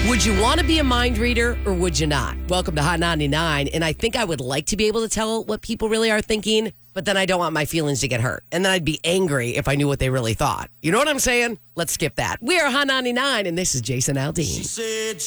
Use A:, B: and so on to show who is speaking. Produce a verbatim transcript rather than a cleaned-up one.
A: Would you want to be a mind reader or would you not? Welcome to Hot ninety-nine. And I think I would like to be able to tell what people really are thinking, but then I don't want my feelings to get hurt. And then I'd be angry if I knew what they really thought. You know what I'm saying? Let's skip that. We are Hot ninety-nine, and this is Jason Aldean.
B: She said